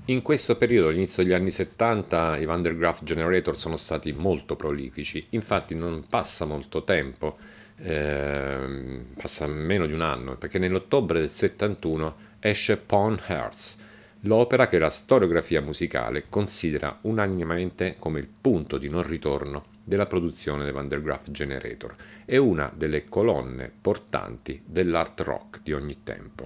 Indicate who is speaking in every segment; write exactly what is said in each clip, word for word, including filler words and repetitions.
Speaker 1: In questo periodo, all'inizio degli anni settanta, i Van der Graaf Generator sono stati molto prolifici, infatti non passa molto tempo, ehm, passa meno di un anno, perché nell'ottobre del settantuno esce Pawn Hearts, l'opera che la storiografia musicale considera unanimemente come il punto di non ritorno della produzione dei Van der Graaf Generator e una delle colonne portanti dell'art rock di ogni tempo.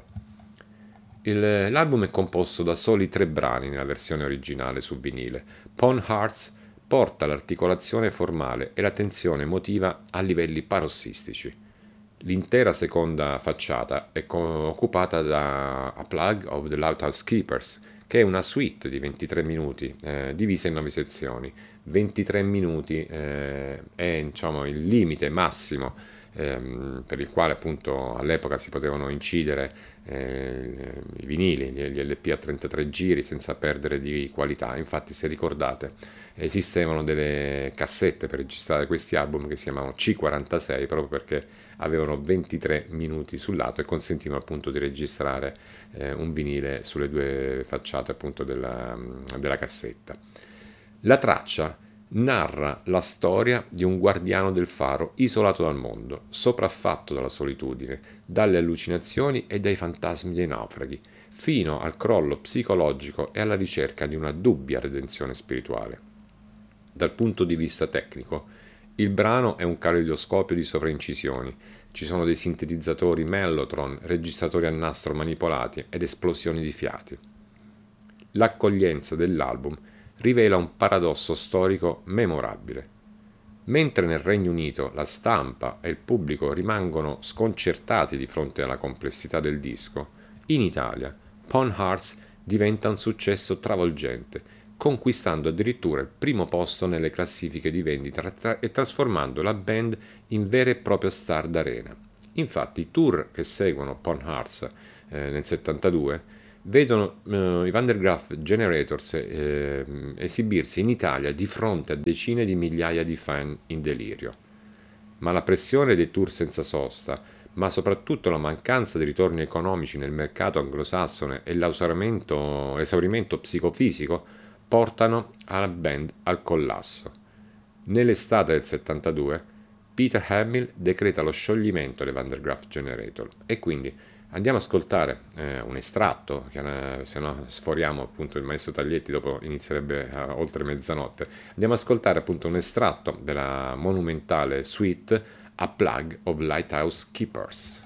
Speaker 1: Il- l'album è composto da soli tre brani nella versione originale su vinile. Pawn Hearts porta l'articolazione formale e la tensione emotiva a livelli parossistici. L'intera seconda facciata è co- occupata da A Plague of the Lighthouse Keepers, che è una suite di ventitré minuti, eh, divisa in nove sezioni. ventitré minuti eh, è diciamo, il limite massimo ehm, per il quale appunto all'epoca si potevano incidere eh, i vinili, gli, gli L P a trentatré giri senza perdere di qualità. Infatti, se ricordate, esistevano delle cassette per registrare questi album che si chiamavano C quarantasei proprio perché avevano ventitré minuti sul lato e consentivano appunto di registrare eh, un vinile sulle due facciate appunto della, della cassetta. La traccia narra la storia di un guardiano del faro isolato dal mondo, sopraffatto dalla solitudine, dalle allucinazioni e dai fantasmi dei naufraghi, fino al crollo psicologico e alla ricerca di una dubbia redenzione spirituale. Dal punto di vista tecnico, il brano è un caleidoscopio di sovraincisioni. Ci sono dei sintetizzatori Mellotron, registratori a nastro manipolati ed esplosioni di fiati. L'accoglienza dell'album rivela un paradosso storico memorabile. Mentre nel Regno Unito la stampa e il pubblico rimangono sconcertati di fronte alla complessità del disco, in Italia Pawn Hearts diventa un successo travolgente, conquistando addirittura il primo posto nelle classifiche di vendita tra- e trasformando la band in vera e propria star d'arena. Infatti i tour che seguono Pawn Hearts eh, nel settantadue vedono eh, i Van der Graaf Generators eh, esibirsi in Italia di fronte a decine di migliaia di fan in delirio. Ma la pressione dei tour senza sosta, ma soprattutto la mancanza di ritorni economici nel mercato anglosassone e l'esaurimento, l'esaurimento psicofisico portano la band al collasso. Nell'estate del settantadue Peter Hamill decreta lo scioglimento dei Van der Graaf Generator e quindi andiamo ad ascoltare eh, un estratto, che eh, se no sforiamo appunto il maestro Taglietti, dopo inizierebbe eh, oltre mezzanotte. Andiamo ad ascoltare appunto un estratto della monumentale suite A Plague of Lighthouse Keepers.